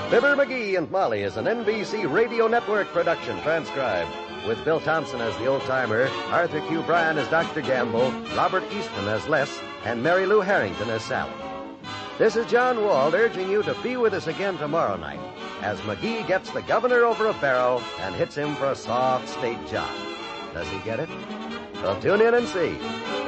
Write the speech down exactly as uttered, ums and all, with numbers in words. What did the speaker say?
Fibber McGee and Molly is an N B C Radio Network production transcribed. With Bill Thompson as the old-timer, Arthur Q. Bryan as Doctor Gamble, Robert Easton as Les, and Mary Lou Harrington as Sally. This is John Wald urging you to be with us again tomorrow night as McGee gets the governor over a barrel and hits him for a soft state job. Does he get it? Well, tune in and see.